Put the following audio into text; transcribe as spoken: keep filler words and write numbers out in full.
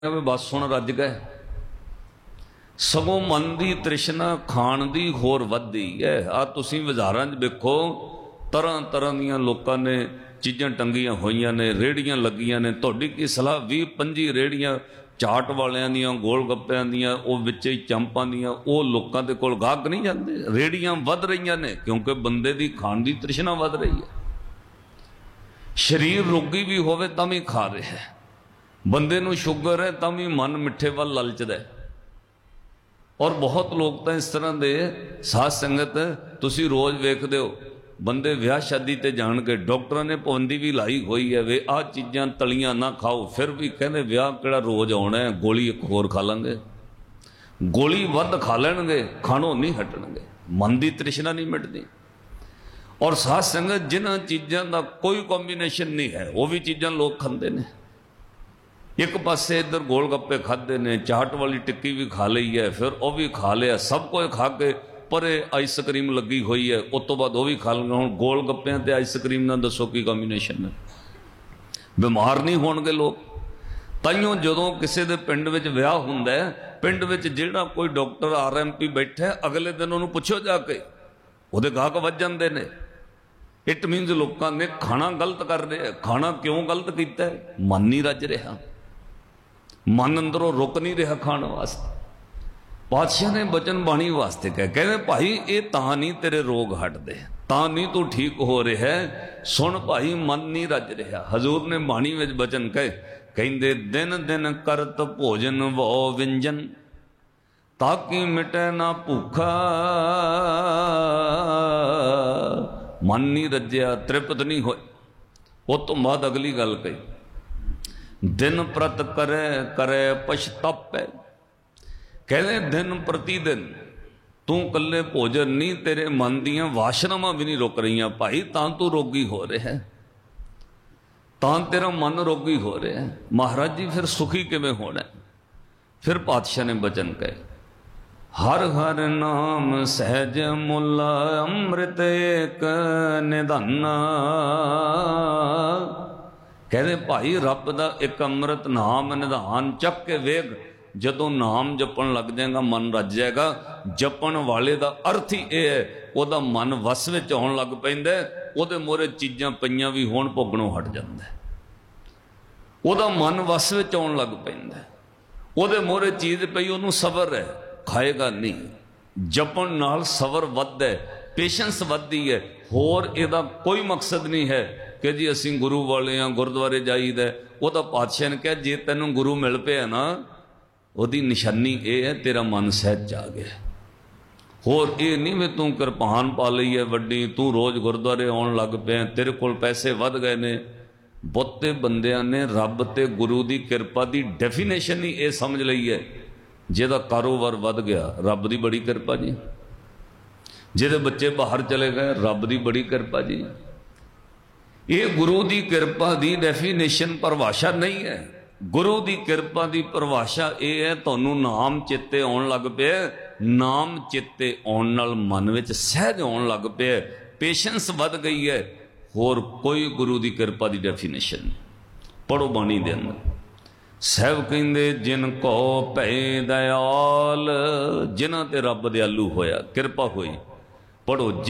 बस हुण रज गए। सगों मन की तृष्णा खाण की होर वधदी है। आ तुसीं बाज़ारां च वेखो तरह तरह दियां लोकां ने चीज़ां टंगियां होईयां ने, रेहड़ियां लगियां ने। तुहाडी की सलाह भी पंजी रेहड़ियां चाट वालियां दियां, गोल गप्पियां दियां, वो विच ही चंपां दियां, वो लोकां दे कोल गाहक नहीं जांदे। रेहड़ियां वध रहीयां ने क्योंकि बंदे दी खाण की तृष्णा वध रही है। शरीर रोगी भी होवे तां भी खा रहा है, बंदे नूं शुगर है तां भी मन मिठे वल ललचदा है। और बहुत लोग तो इस तरह के साध संगत तुसी रोज़ वेखदे हो, बंदे विआह शादी ते जाण के डॉक्टरां ने पाबंदी भी लाई हुई है वे आ चीज़ां तलियां ना खाओ, फिर भी कहंदे विआह किहड़ा रोज़ आउणा है, गोली एक होर खा लांगे। गोली वध खा लैणगे, खाणों नहीं हटणगे, मन की तृष्णा नहीं मिटदी। और साध संगत जिन्हां चीज़ां दा कोई कॉम्बीनेशन नहीं है वो भी चीज़ां लोग खांदे ने। एक पासे इधर गोल गप्पे खाते ने, चाट वाली टिक्की भी खा ली है, फिर वह भी खा लिया, सब कुछ खा के परे आइसक्रीम लगी हुई है, उस तो बाद वह भी खा लेंगे। हुण गोल गप्पियां ते आइसक्रीम ना दसो की कॉम्बीनेशन है। बीमार नहीं होणगे लोग। ताइयों जदों किसी दे पिंड विच विआह हुंदा है, पिंड विच जिहड़ा कोई डॉक्टर आर एम पी बैठा है, अगले दिन उन्होंने पुछो जाके उहदे गाहक वध जांदे ने। इट मीनस लोगों ने खाना गलत कर रहे हैं। खाना क्यों गलत किया है? मन नहीं रज रहा, मन अंदरों रुक नहीं रहा खाने वास्ते। पातशाह ने बचन बाणी वास्ते कह कहते भाई ये तां नहीं तेरे रोग हटते, तां नहीं तू ठीक हो रहा है, सुन भाई मन नहीं रज रहा। हजूर ने बाणी में बचन कहे कहते दिन दिन करत भोजन वो व्यंजन ताकि मिटे ना भूखा। मन नहीं रज्या, तृप्त नहीं हो। उस तो बाद अगली गल कही दिन प्रत करे करे पछतापे। कहते दिन प्रतिदिन तू कल्ले भोजन नहीं, तेरे मन दियां वासनावां भी नहीं रुक रही भाई, तां तू रोगी हो रहा है, तां तेरा मन रोगी हो रहा है। महाराज जी फिर सुखी किवें होना? फिर पातशाह ने बचन कहे हर हर नाम सहज मुला अमृत एक निधाना। कहते भाई रब का एक अमृत नाम निधान चक के वेग, जदों नाम जपन लग जाएगा मन रज जाएगा। जपन वाले का अर्थ ही यह है वह मन वस विच आउण लग पैंदा, उहदे मोहरे चीज़ां पईयां भी होण भोगणों हट जांदा है। उहदा मन वस विच आउण लग पैंदा, उहदे मोहरे चीज़ पई उहनूं सबर है, खाएगा नहीं। जपन नाल सबर वधदा है, पेशेंस वधदी है। होर इहदा कोई मकसद नहीं है कि जी असीं गुरु वाले हाँ गुरुद्वारे जाईदा। वह पातशाह ने कहा जे तैनूं गुरु मिल पिया ना, उहदी निशानी ये है तेरा मन सहज आ गया। होर ये नहीं भी तू किरपान पा लई है वड्डी, तू रोज़ गुरुद्वारे आउण लग पिया, तेरे कोल पैसे वध गए ने। बहुते बंदियां ने रब ते गुरु की किरपा की डेफिनेशन ही ये समझ लई है जिहदा कारोबार वध गया रब की बड़ी किरपा जी, जिहदे बच्चे बाहर चले गए रब की बड़ी किरपा जी। ये गुरु की किरपा की डेफिनेशन परिभाषा नहीं है। गुरु की किरपा की परिभाषा यह है तुहानूं नाम चेते आउण लग पिया, नाम चेते आउण नाल मन विच सहज आउण लग पिया, पेशेंस वध गई है। होर कोई गुरु की किरपा की डेफिनेशन नहीं। पढ़ो बाणी दे अंदर साहब कहंदे जिन को भै दयाल, जिन्हां ते रब दयालु होया, किरपा हुई। पढ़ो